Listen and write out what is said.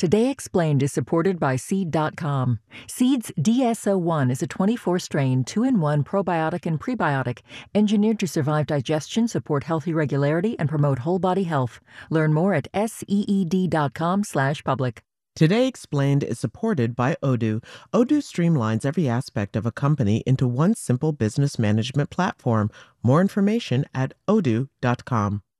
Today Explained is supported by Seed.com. Seed's DSO1 is a 24-strain, 2-in-1 probiotic and prebiotic engineered to survive digestion, support healthy regularity, and promote whole body health. Learn more at seed.com/public. Today Explained is supported by Odoo. Odoo streamlines every aspect of a company into one simple business management platform. More information at odoo.com.